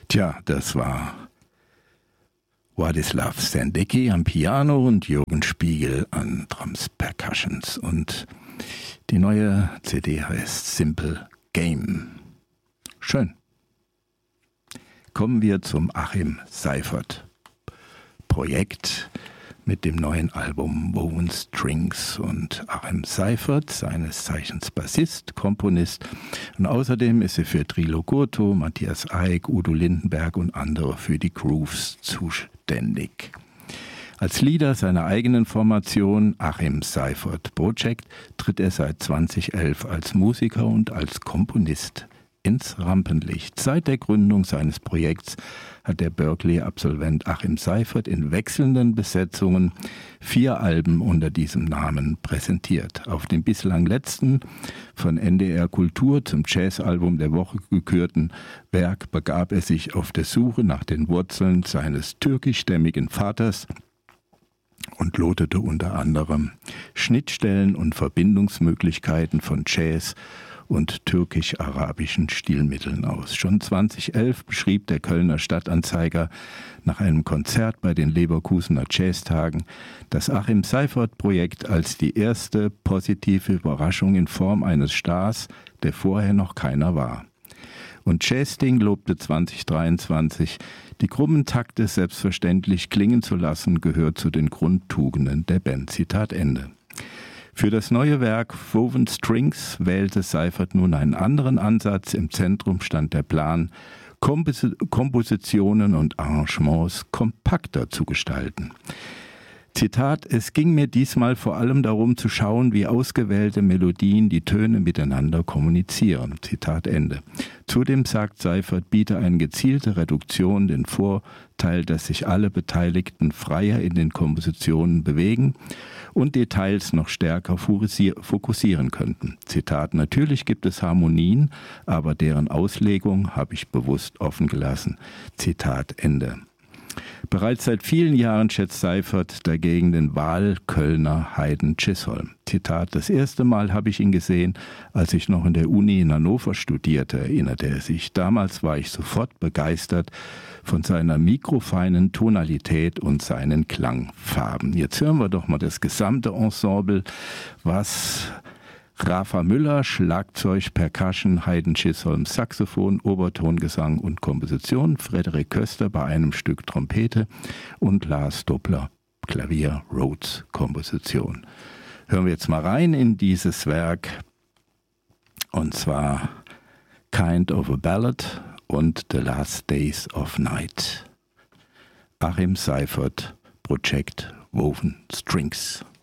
Tja, das war Władysław Sendecki am Piano und Jürgen Spiegel an Drums Percussions. Und die neue CD heißt Simple Game. Schön. Kommen wir zum Achim Seifert Projekt mit dem neuen Album Woven Strings. Und Achim Seifert, seines Zeichens Bassist, Komponist, und außerdem ist er für Trilo Gurto, Matthias Eick, Udo Lindenberg und andere für die Grooves zuständig. Als Leader seiner eigenen Formation Achim Seifert Project tritt er seit 2011 als Musiker und als Komponist ins Rampenlicht. Seit der Gründung seines Projekts hat der Berklee-Absolvent Achim Seifert in wechselnden Besetzungen 4 Alben unter diesem Namen präsentiert. Auf dem bislang letzten, von NDR Kultur zum Jazzalbum der Woche gekürten Werk begab er sich auf der Suche nach den Wurzeln seines türkischstämmigen Vaters und lotete unter anderem Schnittstellen und Verbindungsmöglichkeiten von Jazz und türkisch-arabischen Stilmitteln aus. Schon 2011 beschrieb der Kölner Stadtanzeiger nach einem Konzert bei den Leverkusener Jazztagen das Achim Seifert Projekt als die erste positive Überraschung in Form eines Stars, der vorher noch keiner war. Und Jazzting lobte 2023, die krummen Takte selbstverständlich klingen zu lassen, gehört zu den Grundtugenden der Band. Zitat Ende. Für das neue Werk Woven Strings wählte Seifert nun einen anderen Ansatz. Im Zentrum stand der Plan, Kompositionen und Arrangements kompakter zu gestalten. Zitat, es ging mir diesmal vor allem darum zu schauen, wie ausgewählte Melodien die Töne miteinander kommunizieren. Zitat Ende. Zudem sagt Seifert, biete eine gezielte Reduktion den Vorteil, dass sich alle Beteiligten freier in den Kompositionen bewegen und Details noch stärker fokussieren könnten. Zitat, natürlich gibt es Harmonien, aber deren Auslegung habe ich bewusst offen gelassen. Zitat Ende. Bereits seit vielen Jahren schätzt Seifert dagegen den Wahlkölner Haydn Chisholm. Zitat, das erste Mal habe ich ihn gesehen, als ich noch in der Uni in Hannover studierte, erinnerte er sich. Damals war ich sofort begeistert von seiner mikrofeinen Tonalität und seinen Klangfarben. Jetzt hören wir doch mal das gesamte Ensemble, was Rafa Müller, Schlagzeug, Percussion, Haydn Chisholm, Saxophon, Obertongesang und Komposition, Frederik Köster bei einem Stück Trompete und Lars Doppler, Klavier, Rhodes, Komposition. Hören wir jetzt mal rein in dieses Werk, und zwar Kind of a Ballad und The Last Days of Night. Achim Seifert, Project Woven Strings.